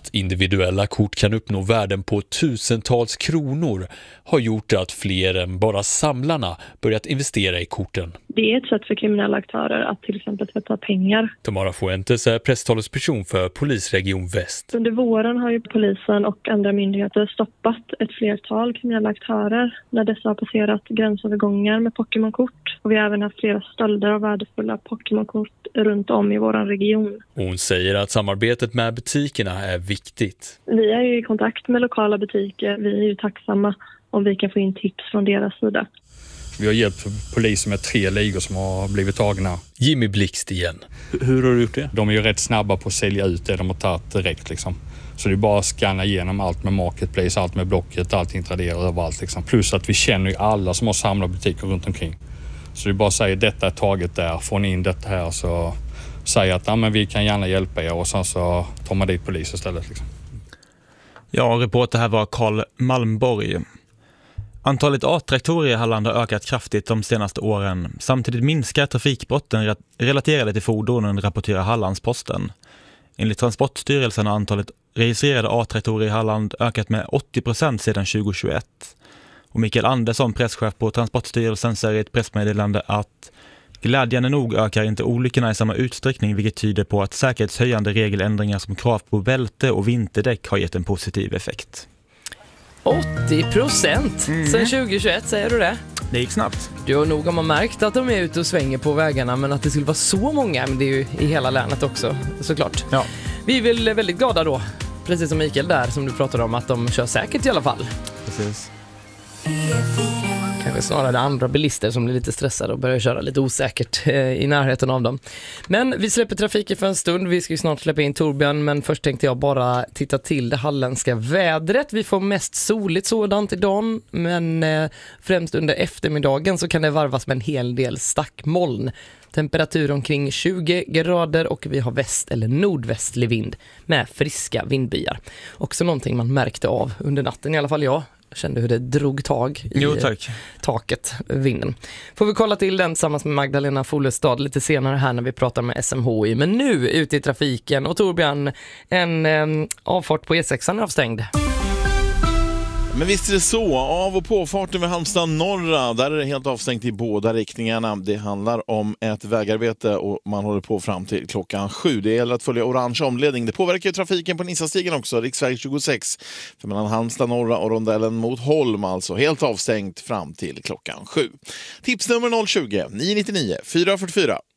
Att individuella kort kan uppnå värden på tusentals kronor har gjort att fler än bara samlarna börjat investera i korten. Det är ett sätt för kriminella aktörer att till exempel tvätta pengar. Tamara Fuentes är presstalesperson för Polisregion Väst. Under våren har ju polisen och andra myndigheter stoppat ett flertal kriminella aktörer när dessa har passerat gränsövergångar med Pokémon-kort. Och vi har även haft flera stölder av värdefulla Pokémon-kort runt om i vår region. Hon säger att samarbetet med butikerna är viktigt. Vi är ju i kontakt med lokala butiker. Vi är ju tacksamma om vi kan få in tips från deras sida. Vi har hjälpt polisen med 3 ligor som har blivit tagna. Jimmy Blixt igen. Hur har du gjort det? De är ju rätt snabba på att sälja ut det de har tagit direkt liksom. Så det är bara att scanna igenom allt med Marketplace, allt med Blocket, allting Tradera överallt liksom. Plus att vi känner ju alla som har samlat butiker runt omkring. Så det är bara att säga detta är taget där, får ni in detta här så säger att ja, men vi kan gärna hjälpa er och sen så tar man dit polis istället liksom. Ja, reporter här var Carl Malmborg. Antalet A-traktorer i Halland har ökat kraftigt de senaste åren. Samtidigt minskar trafikbrotten relaterade till fordonen, rapporterar Hallandsposten. Enligt Transportstyrelsen har antalet registrerade A-traktorer i Halland ökat med 80% sedan 2021. Och Mikael Andersson, presschef på Transportstyrelsen, säger i ett pressmeddelande att glädjande nog ökar inte olyckorna i samma utsträckning, vilket tyder på att säkerhetshöjande regeländringar som krav på bälte och vinterdäck har gett en positiv effekt. 80% sedan 2021, säger du det? Det gick snabbt. Du har nog märkt att de är ute och svänger på vägarna, men att det skulle vara så många, men det är ju i hela länet också, såklart. Ja. Vi är väl väldigt glada då, precis som Mikael där, som du pratade om, att de kör säkert i alla fall. Precis. Kanske snarare andra bilister som blir lite stressade och börjar köra lite osäkert i närheten av dem. Men vi släpper trafiken för en stund. Vi ska ju snart släppa in Torbjörn, men först tänkte jag bara titta till det halländska vädret. Vi får mest soligt sådant idag, men främst under eftermiddagen så kan det varvas med en hel del stackmoln. Temperatur omkring 20 grader och vi har väst- eller nordvästlig vind med friska vindbyar. Också någonting man märkte av under natten, i alla fall jag. Kände hur det drog tag i taket, vinden. Får vi kolla till den tillsammans med Magdalena Follestad lite senare här när vi pratar med SMHI. Men nu ute i trafiken, och Torbjörn, en avfart på E6 är avstängd. Men visst är det så, av- och påfarten vid Halmstad norra, där är det helt avstängt i båda riktningarna. Det handlar om ett vägarbete och man håller på fram till klockan 7. Det gäller att följa orange omledning. Det påverkar ju trafiken på Nissastigen också, riksväg 26. För mellan Halmstad norra och rondellen mot Holm, alltså helt avstängt fram till klockan 7. Tipsnummer 020 999 444.